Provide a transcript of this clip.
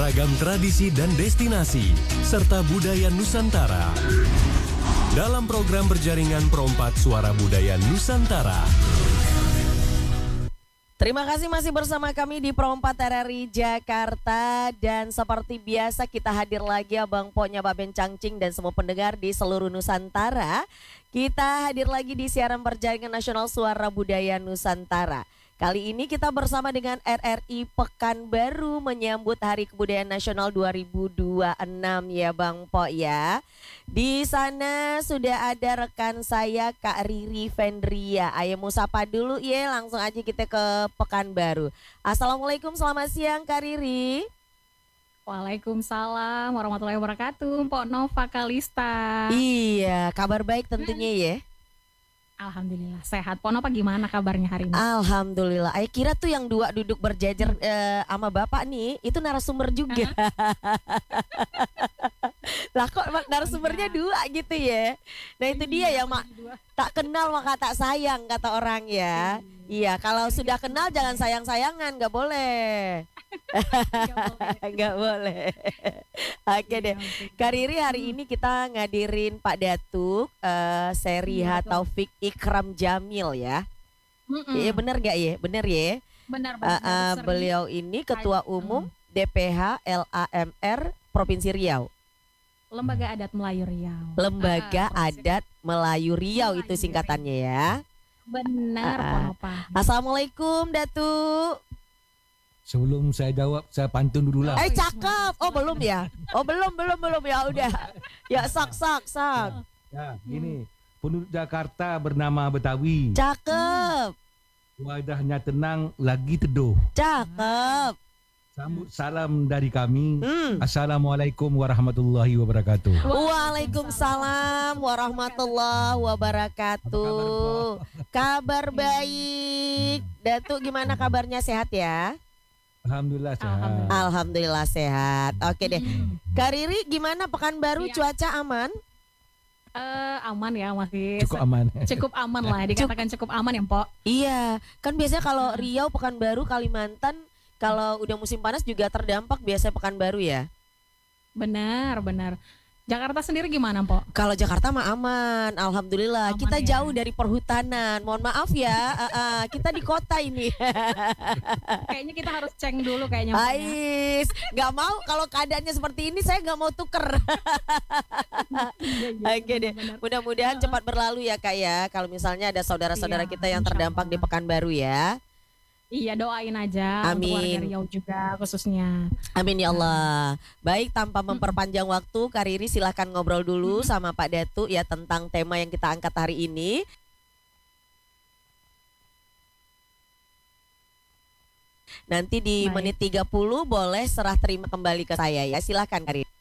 beragam tradisi dan destinasi, serta budaya Nusantara. Dalam program berjaringan Perompak Suara Budaya Nusantara. Terima kasih masih bersama kami di Perompak RRI Jakarta. Dan seperti biasa kita hadir lagi Abang Poknya Baben Cangcing dan semua pendengar di seluruh Nusantara. Kita hadir lagi di siaran berjaringan nasional Suara Budaya Nusantara. Kali ini kita bersama dengan RRI Pekanbaru menyambut Hari Kebudayaan Nasional 2026 ya Bang Po ya. Di sana sudah ada rekan saya Kak Riri Vendria. Ayo mau sapa dulu ya, langsung aja kita ke Pekanbaru. Assalamualaikum, selamat siang Kak Riri. Waalaikumsalam warahmatullahi wabarakatuh, Mpok Nova Kalista. Iya, kabar baik tentunya ya. Alhamdulillah sehat. Pok Nova gimana kabarnya hari ini? Alhamdulillah. Ayo kira tuh yang dua duduk berjejer sama bapak nih, itu narasumber juga. Lah kok narasumbernya dua gitu ya. Nah itu dia ya mak, tak kenal maka tak sayang kata orang ya. Iya, kalau sudah kenal jangan sayang-sayangan, nggak boleh. Nggak boleh. Oke deh. Kak Riri, hari ini kita ngadirin Pak Datuk Seri Taufik Ikram Jamil ya. Iya benar gak ya? Benar ya. Benar. Beliau ini Ketua Umum DPH LAMR Provinsi Riau. Lembaga Adat Melayu Riau. Lembaga Adat Melayu Riau itu singkatannya ya. Benar, Pok Nova. Assalamualaikum Datuk. Sebelum saya jawab, saya pantun dulu lah. Cakep. Oh belum ya? Oh belum ya udah. Ya sak. Ya, gini. Penduduk Jakarta bernama Betawi. Cakep. Wajahnya tenang, lagi teduh. Cakep. Sambut salam dari kami. Assalamualaikum warahmatullahi wabarakatuh. Waalaikumsalam warahmatullahi wabarakatuh. Kabar baik. Datuk gimana kabarnya, sehat ya? Alhamdulillah sehat. Alhamdulillah sehat. Oke deh. Kak Riri gimana Pekanbaru, cuaca aman? Aman ya, masih Cukup aman. Cukup aman lah, dikatakan cukup aman ya, Pok. Iya, kan biasanya kalau Riau, Pekanbaru, Kalimantan kalau udah musim panas juga terdampak biasanya Pekanbaru ya. Benar. Jakarta sendiri gimana, Pok? Kalau Jakarta mah aman, alhamdulillah. Aman kita ya? jauh dari perhutanan. Mohon maaf ya, kita di kota ini. Kayaknya kita harus ceng dulu kayaknya, Pok, ya. Ais, nggak mau kalau keadaannya seperti ini saya nggak mau tuker. Oke deh, mudah-mudahan cepat berlalu ya Kak ya. Kalau misalnya ada saudara-saudara Iya, kita yang terdampak di Pekanbaru ya. Iya, doain aja untuk warga Amin. Riau juga khususnya. Amin ya Allah. Baik, tanpa memperpanjang waktu, Kak Riri silahkan ngobrol dulu sama Pak Datuk ya tentang tema yang kita angkat hari ini. Nanti di Baik. menit 30 boleh serah terima kembali ke saya ya. Silahkan Kak Riri.